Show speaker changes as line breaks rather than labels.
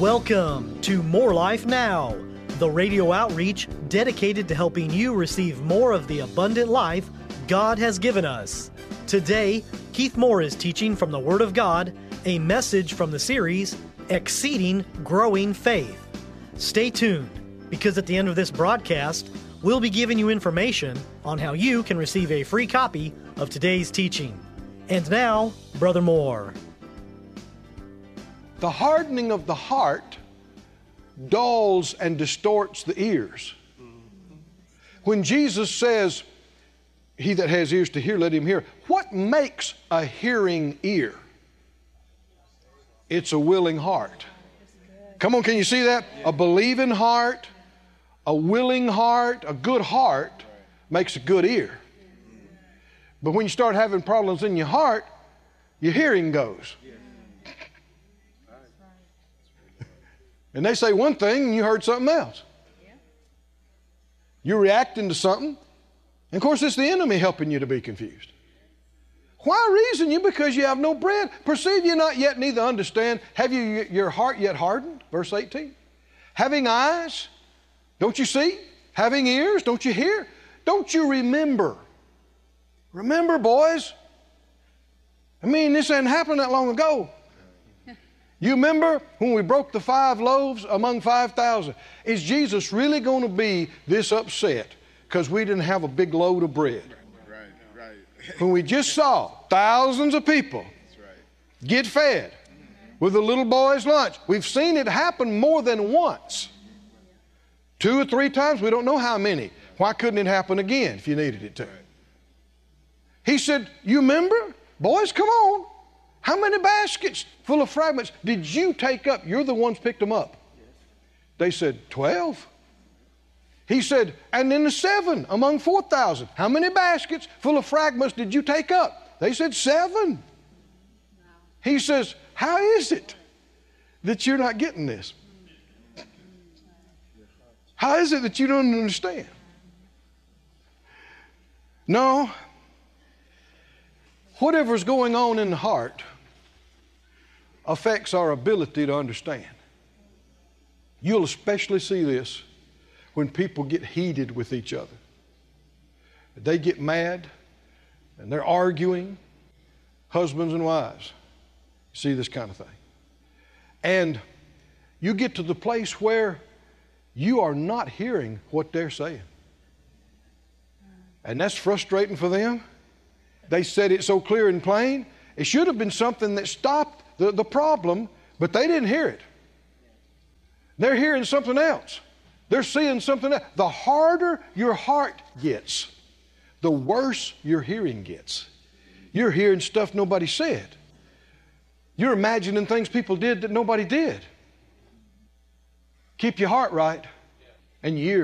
Welcome to More Life Now, the radio outreach dedicated to helping you receive more of the abundant life God has given us. Today, Keith Moore is teaching from the Word of God, a message from the series, Exceeding Growing Faith. Stay tuned, because at the end of this broadcast, we'll be giving you information on how you can receive a free copy of today's teaching. And now, Brother Moore.
The hardening of the heart dulls and distorts the ears. When Jesus says, "He that has ears to hear, let him hear," what makes a hearing ear? It's a willing heart. Come on, can you see that? A believing heart, a willing heart, a good heart makes a good ear. But when you start having problems in your heart, your hearing goes. And they say one thing and you heard something else. You're reacting to something. And of course, it's the enemy helping you to be confused. Why reason you? Because you have no bread. Perceive you not yet, neither understand. Have you your heart yet hardened? Verse 18. Having eyes, don't you see? Having ears, don't you hear? Don't you remember? Remember, boys. I mean, this hadn't happened that long ago. You remember when we broke the 5 loaves among 5,000? Is Jesus really going to be this upset because we didn't have a big load of bread? Right. When we just saw thousands of people get fed with a little boy's lunch. We've seen it happen more than once. 2 or 3 times, we don't know how many. Why couldn't it happen again if you needed it to? He said, you remember? Boys, come on. How many baskets full of fragments did you take up? You're the ones picked them up. They said, 12. He said, and then the 7 among 4,000. How many baskets full of fragments did you take up? They said 7. He says, how is it that you're not getting this? How is it that you don't understand? No. Whatever's going on in the heart affects our ability to understand. You'll especially see this when people get heated with each other. They get mad and they're arguing, husbands and wives. You see this kind of thing. And you get to the place where you are not hearing what they're saying. And that's frustrating for them. They said it so clear and plain. It should have been something that stopped the problem, but they didn't hear it. They're hearing something else. They're seeing something else. The harder your heart gets, the worse your hearing gets. You're hearing stuff nobody said. You're imagining things people did that nobody did. Keep your heart right and your ears